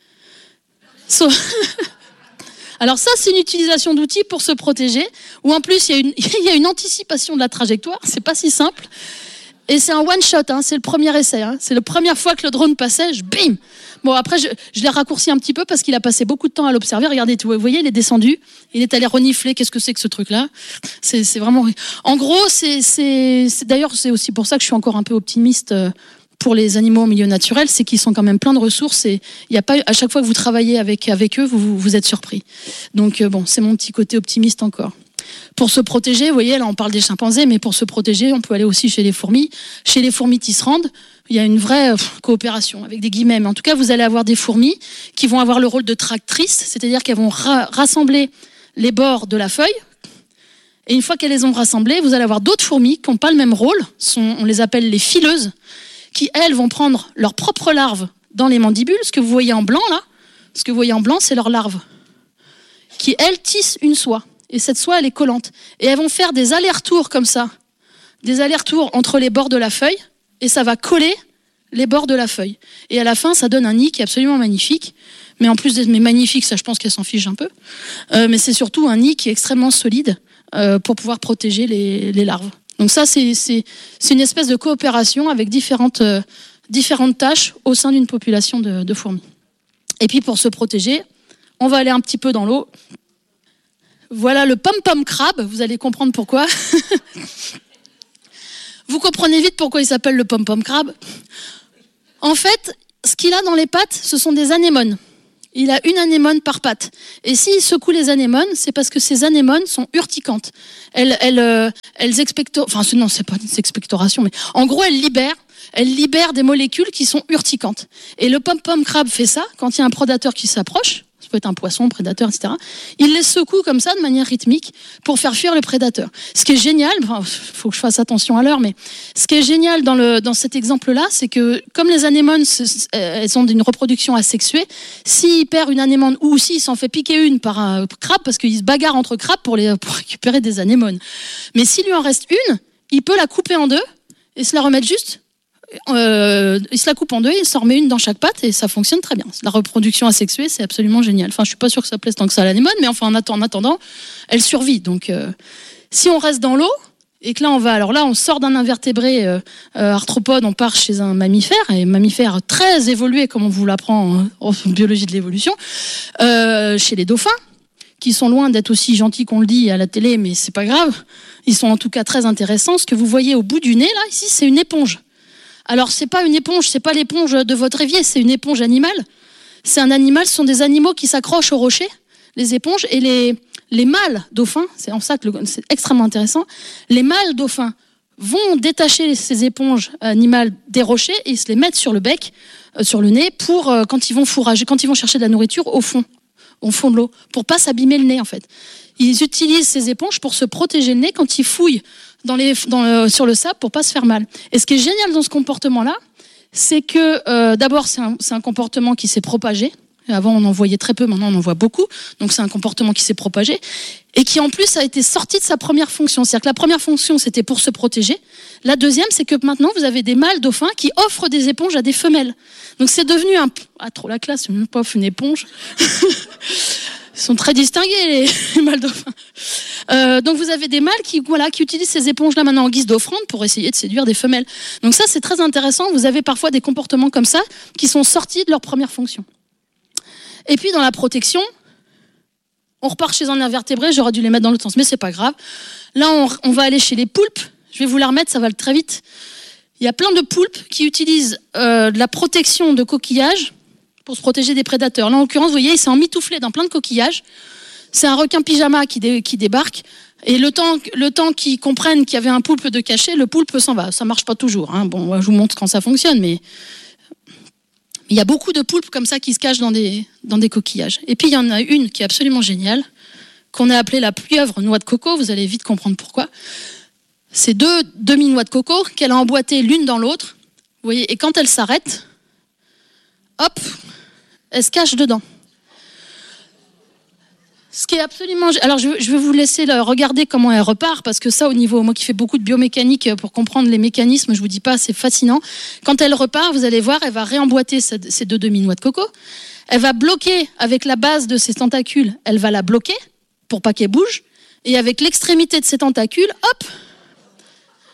Alors ça, c'est une utilisation d'outils pour se protéger, où en plus, il y a une anticipation de la trajectoire, c'est pas si simple. Et c'est un one shot, hein, c'est le premier essai. Hein. C'est la première fois que le drone passait, bim. Bon, après, je l'ai raccourci un petit peu parce qu'il a passé beaucoup de temps à l'observer. Regardez, vous voyez, il est descendu. Il est allé renifler. Qu'est-ce que c'est que ce truc-là ? C'est vraiment... En gros, d'ailleurs, c'est aussi pour ça que je suis encore un peu optimiste pour les animaux au milieu naturel. C'est qu'ils sont quand même pleins de ressources. Et il y a pas, à chaque fois que vous travaillez avec eux, vous êtes surpris. Donc, bon, c'est mon petit côté optimiste encore. Pour se protéger, vous voyez, là on parle des chimpanzés, mais pour se protéger, on peut aller aussi chez les fourmis. Chez les fourmis tisserandes, il y a une vraie coopération, avec des guillemets. Mais en tout cas, vous allez avoir des fourmis qui vont avoir le rôle de tractrices, c'est-à-dire qu'elles vont rassembler les bords de la feuille. Et une fois qu'elles les ont rassemblés, vous allez avoir d'autres fourmis qui n'ont pas le même rôle, on les appelle les fileuses, qui, elles, vont prendre leurs propres larves dans les mandibules. Ce que vous voyez en blanc, là, c'est leurs larves, qui, elles, tissent une soie. Et cette soie, elle est collante. Et elles vont faire des allers-retours comme ça, des allers-retours entre les bords de la feuille, et ça va coller les bords de la feuille. Et à la fin, ça donne un nid qui est absolument magnifique. Mais en plus d'être magnifique, ça, je pense qu'elle s'en fiche un peu. Mais c'est surtout un nid qui est extrêmement solide pour pouvoir protéger les larves. Donc ça, c'est une espèce de coopération avec différentes tâches au sein d'une population de fourmis. Et puis pour se protéger, on va aller un petit peu dans l'eau. Voilà le pom-pom crabe, vous allez comprendre pourquoi. Vous comprenez vite pourquoi il s'appelle le pom-pom crabe. En fait, ce qu'il a dans les pattes, ce sont des anémones. Il a une anémone par patte. Et s'il secoue les anémones, c'est parce que ces anémones sont urticantes. Elles expectorent... Enfin, non, c'est pas une expectoration, mais en gros, elles libèrent des molécules qui sont urticantes. Et le pom-pom crabe fait ça quand il y a un prédateur qui s'approche. Ça peut être un poisson, un prédateur, etc. Il les secoue comme ça, de manière rythmique, pour faire fuir le prédateur. Ce qui est génial, il faut que je fasse attention à l'heure, mais ce qui est génial dans cet exemple-là, c'est que comme les anémones, elles ont une reproduction asexuée, s'il perd une anémone, ou s'il s'en fait piquer une par un crabe, parce qu'ils se bagarrent entre crabes pour récupérer des anémones. Mais s'il lui en reste une, il peut la couper en deux et se la remettre juste. Il se la coupe en deux, il s'en remet une dans chaque patte et ça fonctionne très bien. La reproduction asexuée, c'est absolument génial. Enfin, je suis pas sûre que ça plaise tant que ça à l'anémone, mais enfin, en attendant, elle survit. Donc, si on reste dans l'eau et que là, on sort d'un invertébré arthropode, on part chez un mammifère, et mammifère très évolué, comme on vous l'apprend en biologie de l'évolution, chez les dauphins, qui sont loin d'être aussi gentils qu'on le dit à la télé, mais c'est pas grave. Ils sont en tout cas très intéressants. Ce que vous voyez au bout du nez, là, ici, c'est une éponge. Alors, c'est pas une éponge, c'est pas l'éponge de votre évier, c'est une éponge animale. C'est un animal, ce sont des animaux qui s'accrochent au rocher, les éponges, et les mâles dauphins, c'est en ça que c'est extrêmement intéressant, les mâles dauphins vont détacher ces éponges animales des rochers et ils se les mettent sur le bec, sur le nez, pour quand ils vont fourrager, quand ils vont chercher de la nourriture au fond de l'eau, pour pas s'abîmer le nez en fait. Ils utilisent ces éponges pour se protéger le nez quand ils fouillent sur le sable pour pas se faire mal. Et ce qui est génial dans ce comportement-là, c'est que d'abord c'est un comportement qui s'est propagé. Avant on en voyait très peu, maintenant on en voit beaucoup. Donc c'est un comportement qui s'est propagé et qui en plus a été sorti de sa première fonction. C'est-à-dire que la première fonction c'était pour se protéger. La deuxième c'est que maintenant vous avez des mâles dauphins qui offrent des éponges à des femelles. Donc c'est devenu trop la classe, une pof, une éponge. Ils sont très distingués les mâles dauphins. Donc vous avez des mâles qui utilisent ces éponges-là maintenant en guise d'offrande pour essayer de séduire des femelles. Donc ça c'est très intéressant. Vous avez parfois des comportements comme ça qui sont sortis de leur première fonction. Et puis dans la protection, on repart chez un invertébré. J'aurais dû les mettre dans l'autre sens, mais c'est pas grave. Là on va aller chez les poulpes. Je vais vous la remettre, ça va très vite. Il y a plein de poulpes qui utilisent de la protection de coquillages pour se protéger des prédateurs. Là, en l'occurrence, vous voyez, il s'est emmitouflé dans plein de coquillages. C'est un requin pyjama qui débarque. Et le temps qu'ils comprennent qu'il y avait un poulpe de cachet, le poulpe s'en va. Ça marche pas toujours. Hein. Bon, je vous montre quand ça fonctionne, mais il y a beaucoup de poulpes comme ça qui se cachent dans des coquillages. Et puis, il y en a une qui est absolument géniale, qu'on a appelée la pieuvre noix de coco. Vous allez vite comprendre pourquoi. C'est deux demi-noix de coco qu'elle a emboîtées l'une dans l'autre. Vous voyez, et quand elle s'arrête, hop, elle se cache dedans. Ce qui est absolument... Alors, je vais vous laisser regarder comment elle repart, parce que ça, au niveau... Moi qui fais beaucoup de biomécanique pour comprendre les mécanismes, je vous dis pas, c'est fascinant. Quand elle repart, vous allez voir, elle va réemboîter ces deux demi-noix de coco. Elle va bloquer avec la base de ses tentacules, elle va la bloquer pour pas qu'elle bouge. Et avec l'extrémité de ses tentacules, hop,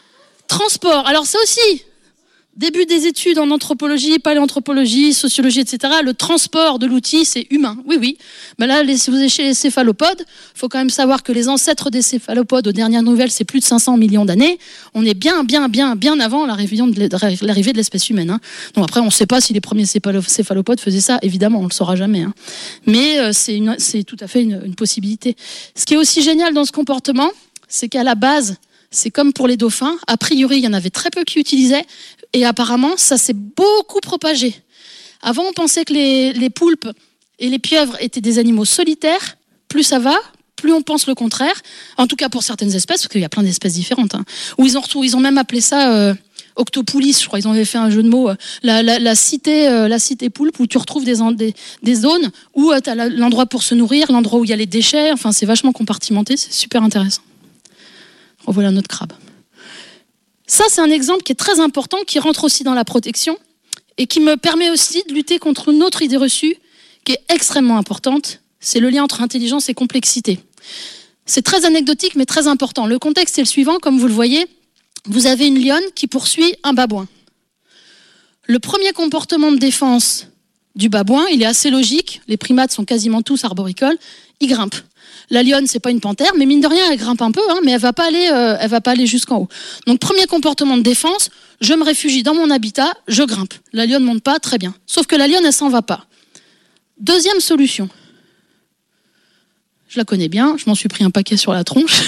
Transport. Alors ça aussi, début des études en anthropologie, paléanthropologie, sociologie, etc. Le transport de l'outil, c'est humain. Oui. Mais là, si vous êtes chez les céphalopodes, il faut quand même savoir que les ancêtres des céphalopodes, aux dernières nouvelles, c'est plus de 500 millions d'années. On est bien avant l'arrivée de l'espèce humaine. Hein. Donc après, on ne sait pas si les premiers céphalopodes faisaient ça. Évidemment, on ne le saura jamais. Hein. Mais c'est tout à fait une possibilité. Ce qui est aussi génial dans ce comportement, c'est qu'à la base, c'est comme pour les dauphins. A priori, il y en avait très peu qui utilisaient. Et apparemment, ça s'est beaucoup propagé. Avant, on pensait que les poulpes et les pieuvres étaient des animaux solitaires. Plus ça va, plus on pense le contraire. En tout cas, pour certaines espèces, parce qu'il y a plein d'espèces différentes. Hein, où ils ont même appelé ça octopulis, je crois. Ils ont fait un jeu de mots. La cité poulpe, où tu retrouves des zones où tu as l'endroit pour se nourrir, l'endroit où il y a les déchets. Enfin, c'est vachement compartimenté. C'est super intéressant. Revoilà notre crabe. Ça, c'est un exemple qui est très important, qui rentre aussi dans la protection et qui me permet aussi de lutter contre une autre idée reçue qui est extrêmement importante. C'est le lien entre intelligence et complexité. C'est très anecdotique, mais très important. Le contexte est le suivant, comme vous le voyez. Vous avez une lionne qui poursuit un babouin. Le premier comportement de défense du babouin, il est assez logique. Les primates sont quasiment tous arboricoles. Il grimpe. La lionne, c'est pas une panthère, mais mine de rien, elle grimpe un peu, hein, mais elle va pas aller jusqu'en haut. Donc, premier comportement de défense, je me réfugie dans mon habitat, je grimpe. La lionne monte pas, très bien. Sauf que la lionne, elle s'en va pas. Deuxième solution. Je la connais bien, je m'en suis pris un paquet sur la tronche.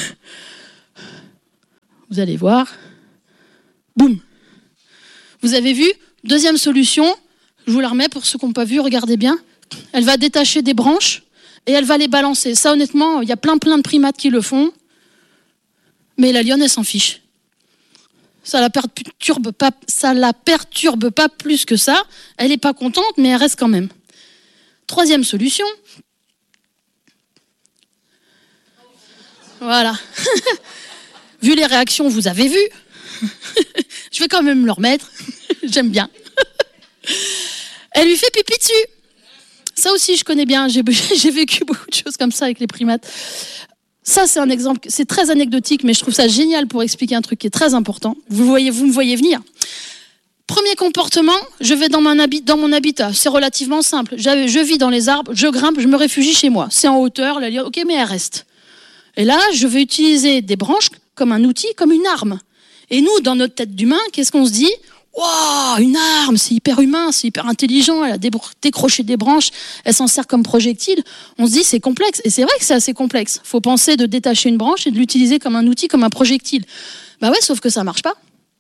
Vous allez voir. Boum. Vous avez vu? Deuxième solution, je vous la remets pour ceux qui n'ont pas vu, regardez bien. Elle va détacher des branches et elle va les balancer. Ça, honnêtement, il y a plein de primates qui le font. Mais la lionne, elle s'en fiche. Ça la perturbe pas plus que ça. Elle n'est pas contente, mais elle reste quand même. Troisième solution. Voilà. Vu les réactions, vous avez vu. Je vais quand même le remettre. J'aime bien. Elle lui fait pipi dessus. Ça aussi, je connais bien. J'ai vécu beaucoup de choses comme ça avec les primates. Ça, c'est un exemple. C'est très anecdotique, mais je trouve ça génial pour expliquer un truc qui est très important. Vous me voyez venir. Premier comportement, je vais dans mon habitat. C'est relativement simple. Je vis dans les arbres, je grimpe, je me réfugie chez moi. C'est en hauteur, la lionne, ok, mais elle reste. Et là, je vais utiliser des branches comme un outil, comme une arme. Et nous, dans notre tête d'humain, qu'est-ce qu'on se dit? Waouh, une arme, c'est hyper humain, c'est hyper intelligent, elle a décroché des branches, elle s'en sert comme projectile. On se dit, c'est complexe. Et c'est vrai que c'est assez complexe. Il faut penser de détacher une branche et de l'utiliser comme un outil, comme un projectile. Bah ouais, sauf que ça marche pas.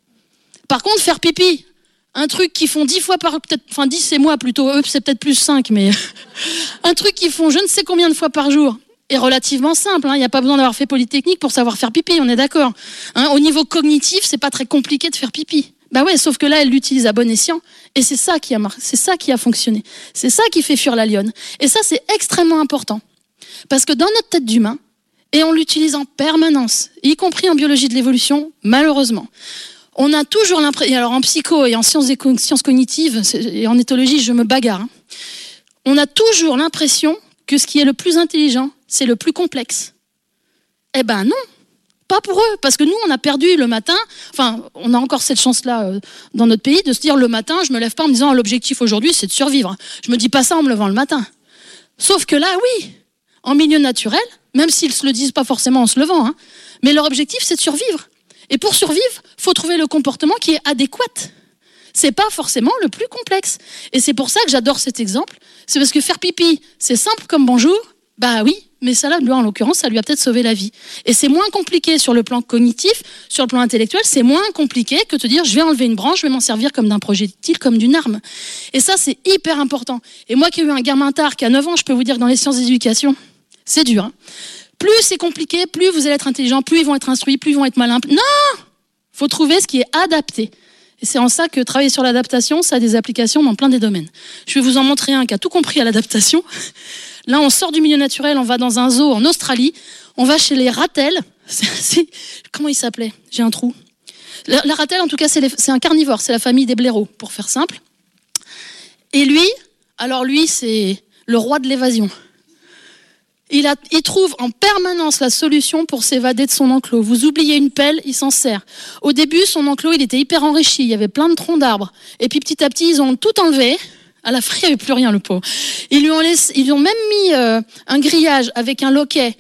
Par contre, faire pipi, un truc qu'ils font 10 fois peut-être, enfin 10 c'est moi plutôt, eux c'est peut-être plus 5, mais un truc qu'ils font je ne sais combien de fois par jour, est relativement simple. Il n'y a pas besoin d'avoir fait Polytechnique pour savoir faire pipi, on est d'accord. Au niveau cognitif, c'est pas très compliqué de faire pipi. Bah ouais, sauf que là, elle l'utilise à bon escient. Et c'est ça qui a fonctionné. C'est ça qui fait fuir la lionne. Et ça, c'est extrêmement important. Parce que dans notre tête d'humain, et on l'utilise en permanence, y compris en biologie de l'évolution, malheureusement, on a toujours l'impression, alors en psycho et en sciences cognitives, et en éthologie, je me bagarre, on a toujours l'impression que ce qui est le plus intelligent, c'est le plus complexe. Eh ben non, pas pour eux, parce que nous, on a perdu le matin, enfin, on a encore cette chance-là dans notre pays, de se dire le matin, je me lève pas en me disant l'objectif aujourd'hui, c'est de survivre. Je me dis pas ça en me levant le matin. Sauf que là, oui, en milieu naturel, même s'ils se le disent pas forcément en se levant, mais leur objectif, c'est de survivre. Et pour survivre, il faut trouver le comportement qui est adéquat. C'est pas forcément le plus complexe. Et c'est pour ça que j'adore cet exemple. C'est parce que faire pipi, c'est simple comme bonjour. Bah oui, mais ça là, en l'occurrence, ça lui a peut-être sauvé la vie. Et c'est moins compliqué sur le plan cognitif, sur le plan intellectuel, c'est moins compliqué que de te dire je vais enlever une branche, je vais m'en servir comme d'un projectile, comme d'une arme. Et ça, c'est hyper important. Et moi qui ai eu un gamin tard, qui a 9 ans, je peux vous dire que dans les sciences d'éducation, c'est dur. Plus c'est compliqué, plus vous allez être intelligent, plus ils vont être instruits, plus ils vont être malins. Non! Faut trouver ce qui est adapté. Et c'est en ça que travailler sur l'adaptation, ça a des applications dans plein des domaines. Je vais vous en montrer un qui a tout compris à l'adaptation. Là, on sort du milieu naturel, on va dans un zoo en Australie, on va chez les ratels. Comment il s'appelait? J'ai un trou. La ratelle, en tout cas, c'est un carnivore, c'est la famille des blaireaux, pour faire simple. Et lui, c'est le roi de l'évasion. Il trouve en permanence la solution pour s'évader de son enclos. Vous oubliez une pelle, il s'en sert. Au début, son enclos, il était hyper enrichi. Il y avait plein de troncs d'arbres. Et puis petit à petit, ils ont tout enlevé. À la fin, il n'y avait plus rien, le pauvre. Ils lui ont même mis un grillage avec un loquet.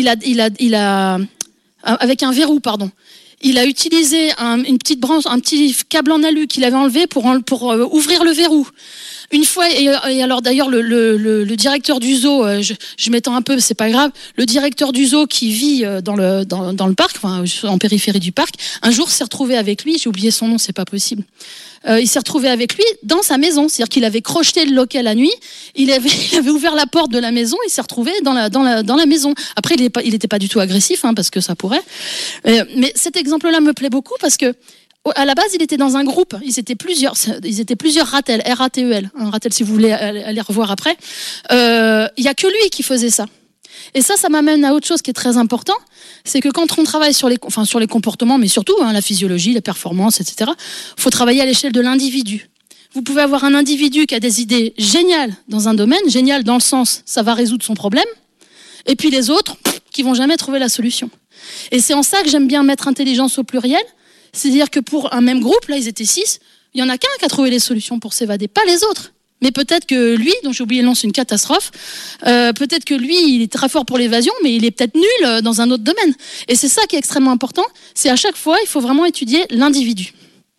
Avec un verrou, pardon. Il a utilisé une petite branche, un petit câble en alu qu'il avait enlevé pour ouvrir le verrou. Une fois, et alors d'ailleurs le directeur du zoo, je m'étends un peu, c'est pas grave, le directeur du zoo qui vit dans le parc, enfin en périphérie du parc, un jour s'est retrouvé avec lui, j'ai oublié son nom, c'est pas possible. Il s'est retrouvé avec lui dans sa maison, c'est-à-dire qu'il avait crocheté le loquet la nuit, il avait ouvert la porte de la maison, il s'est retrouvé dans la maison. Après, il était pas du tout agressif, parce que ça pourrait. Mais cet exemple-là me plaît beaucoup parce que à la base, il était dans un groupe. Ils étaient plusieurs Ratel, R-A-T-E-L. Un Ratel, si vous voulez aller revoir après. Il y a que lui qui faisait ça. Et ça m'amène à autre chose qui est très important. C'est que quand on travaille sur les comportements, mais surtout la physiologie, la performance, etc., faut travailler à l'échelle de l'individu. Vous pouvez avoir un individu qui a des idées géniales dans un domaine, génial dans le sens, ça va résoudre son problème. Et puis les autres, qui vont jamais trouver la solution. Et c'est en ça que j'aime bien mettre intelligence au pluriel. C'est-à-dire que pour un même groupe, là ils étaient 6, il y en a qu'un qui a trouvé les solutions pour s'évader, pas les autres. Mais peut-être que lui, dont j'ai oublié le nom, c'est une catastrophe, peut-être que lui, il est très fort pour l'évasion, mais il est peut-être nul dans un autre domaine. Et c'est ça qui est extrêmement important, c'est à chaque fois, il faut vraiment étudier l'individu.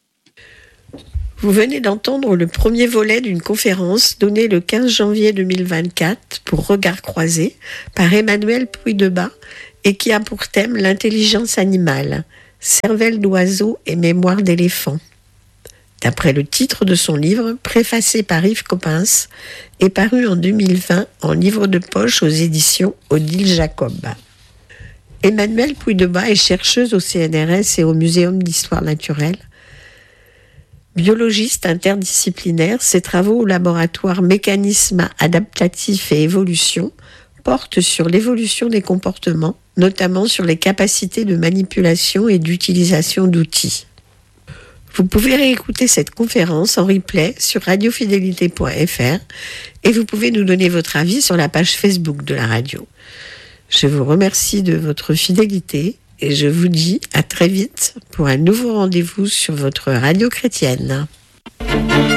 Vous venez d'entendre le premier volet d'une conférence donnée le 15 janvier 2024 pour Regard Croisé par Emmanuel Puydebas et qui a pour thème l'intelligence animale. Cervelle d'oiseau et mémoire d'éléphant. D'après le titre de son livre, préfacé par Yves Coppens, et paru en 2020 en livre de poche aux éditions Odile Jacob. Emmanuel Puydebas est chercheuse au CNRS et au Muséum d'histoire naturelle. Biologiste interdisciplinaire, ses travaux au laboratoire Mécanismes adaptatifs et évolution portent sur l'évolution des comportements, notamment sur les capacités de manipulation et d'utilisation d'outils. Vous pouvez réécouter cette conférence en replay sur radiofidélité.fr et vous pouvez nous donner votre avis sur la page Facebook de la radio. Je vous remercie de votre fidélité et je vous dis à très vite pour un nouveau rendez-vous sur votre radio chrétienne.